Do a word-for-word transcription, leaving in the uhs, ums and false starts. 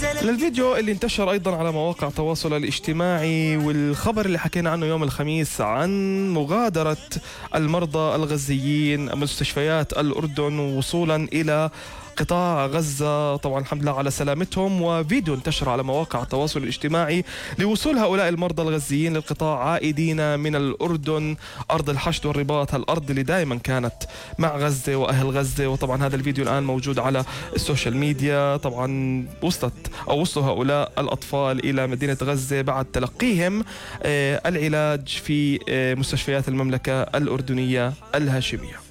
للفيديو اللي انتشر أيضا على مواقع التواصل الاجتماعي والخبر اللي حكينا عنه يوم الخميس عن مغادرة المرضى الغزيين مستشفيات الأردن وصولا إلى قطاع غزة، طبعا الحمد لله على سلامتهم، وفيديو انتشر على مواقع التواصل الاجتماعي لوصول هؤلاء المرضى الغزيين للقطاع عائدين من الأردن، أرض الحشد والرباط، هالأرض اللي دائما كانت مع غزة وأهل غزة. وطبعا هذا الفيديو الآن موجود على السوشيال ميديا. طبعا وصلت أو وصلوا هؤلاء الأطفال إلى مدينة غزة بعد تلقيهم العلاج في مستشفيات المملكة الأردنية الهاشمية.